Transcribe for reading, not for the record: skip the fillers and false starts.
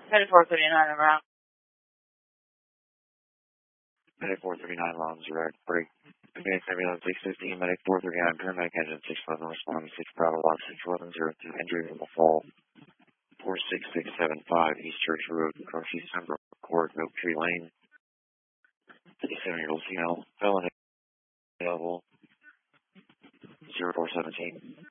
Medic 439 around. Medic 439, Lawns, direct break. Advanced ambulance 615, Medic 439, paramedic engine 611, responding 6 Bravo Lock 6102, injury from the fall. 46675, East Church Road, Crossy December Court, Oak Tree Lane. 57-year-old female, felony, available 0417.